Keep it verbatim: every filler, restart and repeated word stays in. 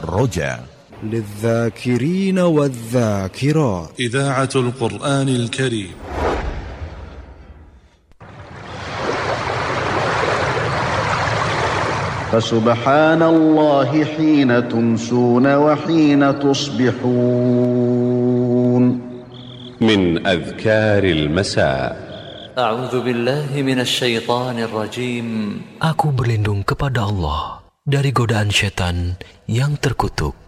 الرجاء للذاكرين والذاكرات. إذاعة القرآن الكريم. فسبحان الله حين تمسون وحين تصبحون. من أذكار المساء. أعوذ بالله من الشيطان الرجيم. Aku berlindung kepada Allah dari godaan syaitan yang terkutuk.